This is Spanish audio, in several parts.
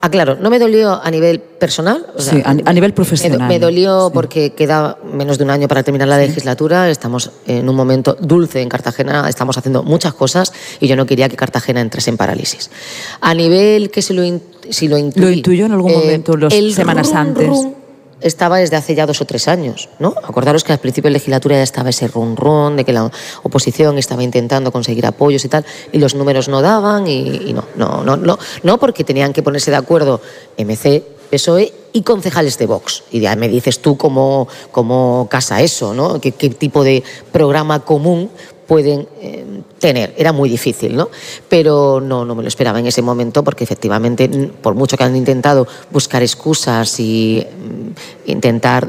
Claro, no me dolió a nivel personal. O sea, sí, a nivel profesional. Me dolió porque queda menos de un año para terminar la legislatura. Estamos en un momento dulce en Cartagena, estamos haciendo muchas cosas y yo no quería que Cartagena entrase en parálisis. A nivel que si lo intuí, ¿Lo intuyó en algún momento, semanas antes? Estaba desde hace ya 2 o 3 años, ¿no? Acordaros que al principio de legislatura ya estaba ese run de que la oposición estaba intentando conseguir apoyos y tal, y los números no daban y no, porque tenían que ponerse de acuerdo MC, PSOE y concejales de Vox. Y ya me dices tú cómo casa eso, ¿no? ¿Qué tipo de programa común pueden tener? Era muy difícil, ¿no? Pero no me lo esperaba en ese momento, porque efectivamente, por mucho que han intentado buscar excusas y intentar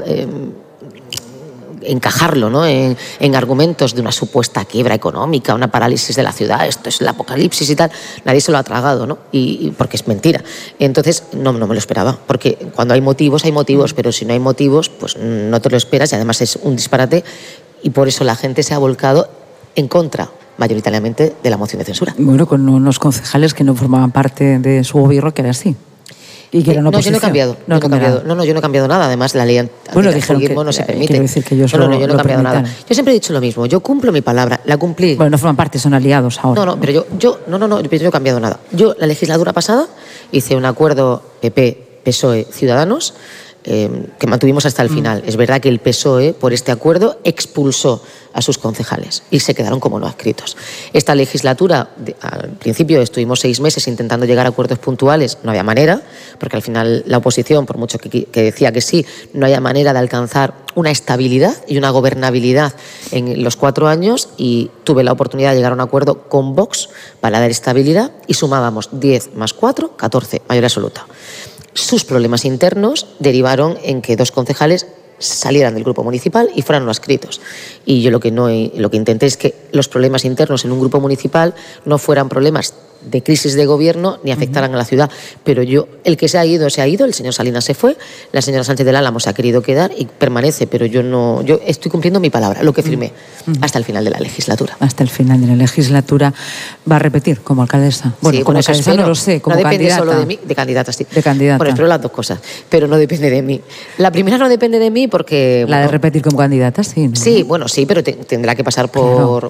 encajarlo, ¿no? en argumentos de una supuesta quiebra económica, una parálisis de la ciudad, esto es el apocalipsis y tal, nadie se lo ha tragado, ¿no? Y porque es mentira. Entonces, no me lo esperaba, porque cuando hay motivos, pero si no hay motivos, pues no te lo esperas y además es un disparate y por eso la gente se ha volcado en contra, mayoritariamente, de la moción de censura. Bueno, con unos concejales que no formaban parte de su gobierno, que era así. Y que eran oposición. Yo no he cambiado. Yo no he cambiado nada. Además, la ley antirracismo no se permite. Quiero decir que ellos yo no he cambiado nada. Yo siempre he dicho lo mismo. Yo cumplo mi palabra. La cumplí. Bueno, no forman parte, son aliados ahora. Pero yo no he cambiado nada. Yo, la legislatura pasada, hice un acuerdo PP, PSOE, Ciudadanos, que mantuvimos hasta el final. Es verdad que el PSOE, por este acuerdo, expulsó a sus concejales y se quedaron como no adscritos. Esta legislatura, al principio estuvimos 6 meses intentando llegar a acuerdos puntuales, no había manera, porque al final la oposición, por mucho que decía que sí, no había manera de alcanzar una estabilidad y una gobernabilidad en los 4 años, y tuve la oportunidad de llegar a un acuerdo con Vox para dar estabilidad y sumábamos 10 más 4, 14, mayoría absoluta. Sus problemas internos derivaron en que 2 concejales salieran del grupo municipal y fueran no adscritos. Y yo lo que intenté es que los problemas internos en un grupo municipal no fueran problemas de crisis de gobierno ni afectaran a la ciudad. Pero el que se ha ido, el señor Salinas se fue, la señora Sánchez del Álamo se ha querido quedar y permanece, pero yo estoy cumpliendo mi palabra, lo que firmé, hasta el final de la legislatura. Hasta el final de la legislatura. ¿Va a repetir como alcaldesa? Bueno, sí, como alcaldesa no lo sé, como no depende candidata. Solo de mí, de candidata, sí. De candidata. Bueno, espero las 2 cosas, pero no depende de mí. La primera no depende de mí porque... La de repetir como candidata, sí, ¿no? Sí, bueno, sí, pero tendrá que pasar por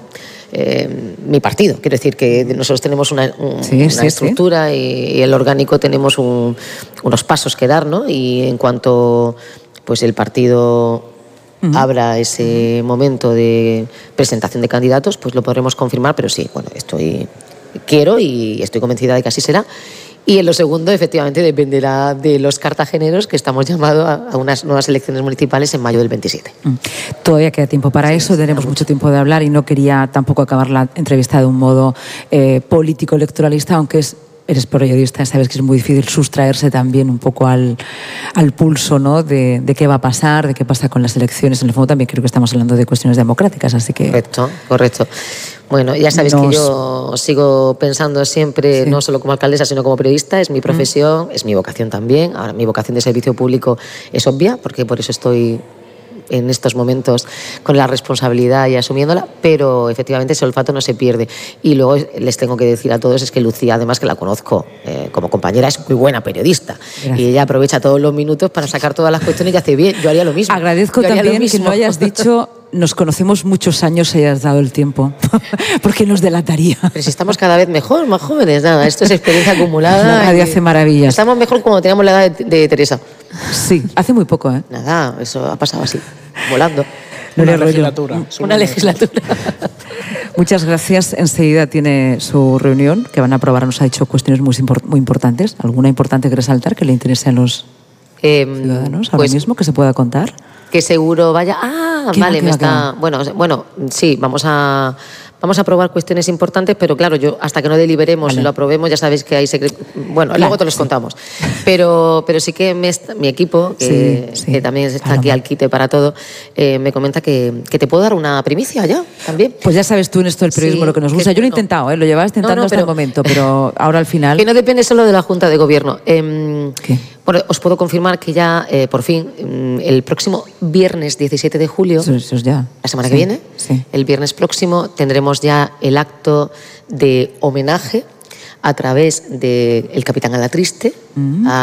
mi partido. Quiero decir que nosotros tenemos una estructura y el orgánico tenemos unos pasos que dar, ¿no? Y en cuanto pues el partido abra ese momento de presentación de candidatos, pues lo podremos confirmar, pero sí, bueno, quiero y estoy convencida de que así será. Y en lo segundo, efectivamente, dependerá de los cartageneros, que estamos llamados a unas nuevas elecciones municipales en mayo del 27. Todavía queda tiempo para eso, tenemos mucho tiempo de hablar y no quería tampoco acabar la entrevista de un modo político-electoralista, aunque eres periodista, sabes que es muy difícil sustraerse también un poco al pulso, ¿no? de qué va a pasar, de qué pasa con las elecciones. En el fondo también creo que estamos hablando de cuestiones democráticas, así que... Correcto. Bueno, ya sabes que yo sigo pensando siempre, no solo como alcaldesa, sino como periodista, es mi profesión, es mi vocación también. Ahora, mi vocación de servicio público es obvia, porque por eso estoy en estos momentos con la responsabilidad y asumiéndola, pero efectivamente ese olfato no se pierde. Y luego les tengo que decir a todos es que Lucía, además, que la conozco como compañera, es muy buena periodista. Gracias. Y ella aprovecha todos los minutos para sacar todas las cuestiones y hace bien. Yo haría lo mismo. Agradezco también que no hayas dicho... Nos conocemos muchos años y hayas dado el tiempo, porque nos delataría. Pero si estamos cada vez mejor, más jóvenes, nada, esto es experiencia acumulada. La radio hace maravillas. Estamos mejor como teníamos la edad de Teresa. Sí, hace muy poco, ¿eh? Nada, eso ha pasado así, volando. Una legislatura. Una legislatura. Muchas gracias. Enseguida tiene su reunión, que van a aprobar, nos ha dicho cuestiones muy importantes. ¿Alguna importante que resaltar que le interese a los ciudadanos ahora mismo, que se pueda contar? Que seguro vaya... vale, me está... Bueno, sí, vamos a aprobar cuestiones importantes, pero claro, yo hasta que no deliberemos y lo aprobemos, ya sabéis que hay secretos... Bueno, claro, luego te los contamos. Pero sí que mi equipo, que también está aquí al quite para todo, me comenta que te puedo dar una primicia ya, también. Pues ya sabes tú en esto del periodismo lo que nos gusta. Yo lo he intentado, lo llevabas intentando hasta el momento, pero ahora al final... Que no depende solo de la Junta de Gobierno. ¿Qué? Bueno, os puedo confirmar que ya, por fin, el próximo viernes 17 de julio, eso es ya. La semana que viene, el viernes próximo, tendremos ya el acto de homenaje a través del Capitán Alatriste,